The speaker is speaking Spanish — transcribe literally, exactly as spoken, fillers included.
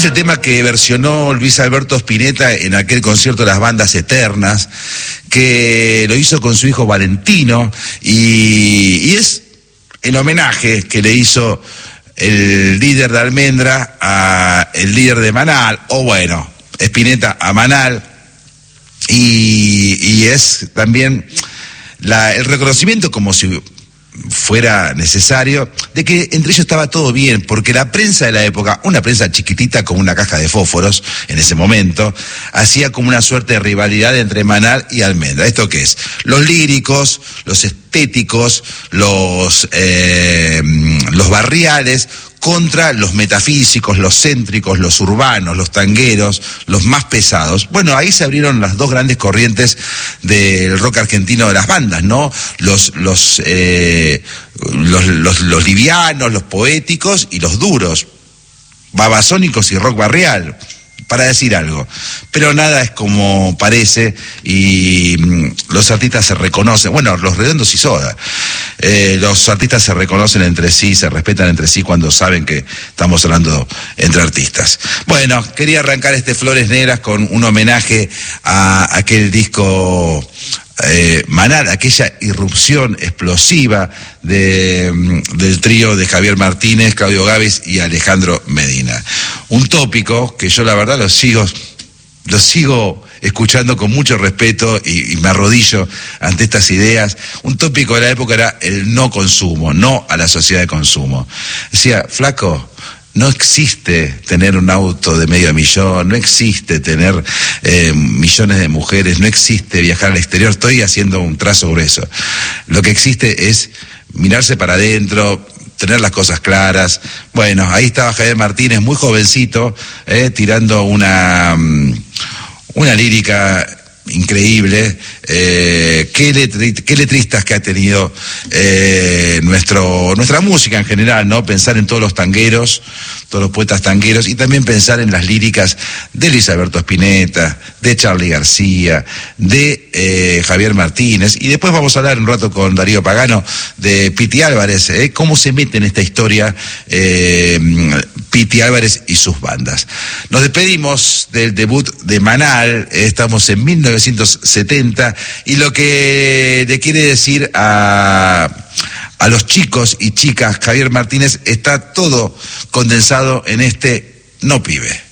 el tema que versionó Luis Alberto Spinetta en aquel concierto de las bandas eternas, que lo hizo con su hijo Valentino, y, y es el homenaje que le hizo el líder de Almendra a el líder de Manal, o bueno, Spinetta a Manal, y, y es también la, el reconocimiento, como si fuera necesario, de que entre ellos estaba todo bien, porque la prensa de la época, una prensa chiquitita como una caja de fósforos en ese momento, hacía como una suerte de rivalidad entre Manal y Almendra. ¿Esto qué es? Los líricos, los estéticos, los, eh, los barriales, contra los metafísicos, los céntricos, los urbanos, los tangueros, los más pesados. Bueno, ahí se abrieron las dos grandes corrientes del rock argentino de las bandas, ¿no? Los, los, eh, los, los, los livianos, los poéticos y los duros, babasónicos y rock barrial, para decir algo. Pero nada es como parece, y mmm, los artistas se reconocen, bueno, los Redondos y Soda, eh, los artistas se reconocen entre sí, se respetan entre sí cuando saben que estamos hablando entre artistas. Bueno, quería arrancar este Flores Negras con un homenaje a aquel disco Eh, Manal, aquella irrupción explosiva de, del trío de Javier Martínez, Claudio Gávez y Alejandro Medina. Un tópico que yo la verdad lo sigo, lo sigo escuchando con mucho respeto y, y me arrodillo ante estas ideas. Un tópico de la época era el no consumo, no a la sociedad de consumo. Decía, flaco, no existe tener un auto de medio millón, no existe tener eh, millones de mujeres, no existe viajar al exterior. Estoy haciendo un trazo grueso. Lo que existe es mirarse para adentro, tener las cosas claras. Bueno, ahí estaba Javier Martínez, muy jovencito, eh, tirando una, una lírica increíble. Eh, qué, letri, qué letristas que ha tenido eh, nuestro, nuestra música en general, ¿no? Pensar en todos los tangueros, todos los poetas tangueros, y también pensar en las líricas de Luis Alberto Spinetta, de Charly García, de eh, Javier Martínez, y después vamos a hablar un rato con Darío Pagano de Piti Álvarez, ¿eh? Cómo se mete en esta historia eh, Piti Álvarez y sus bandas. Nos despedimos del debut de Manal, eh, estamos en mil novecientos setenta, y lo que le quiere decir a, a los chicos y chicas Javier Martínez está todo condensado en este No Pibe.